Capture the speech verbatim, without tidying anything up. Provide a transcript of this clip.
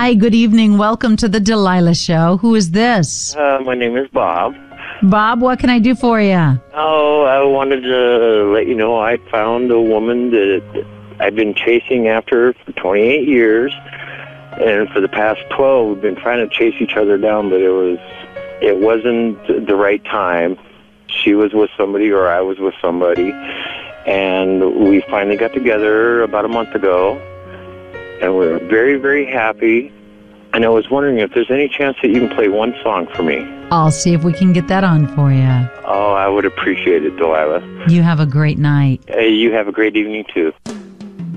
Hi, good evening. Welcome to the Delilah Show. Who is this? Uh, my name is Bob. Bob, what can I do for you? Oh, I wanted to let you know I found a woman that I've been chasing after for twenty-eight years, and for the past twelve, we've been trying to chase each other down, but it was it wasn't the right time. She was with somebody, or I was with somebody, and we finally got together about a month ago, and we're very, very happy. And I was wondering if there's any chance that you can play one song for me. I'll see if we can get that on for you. Oh, I would appreciate it, Delilah. You have a great night. Hey, you have a great evening, too.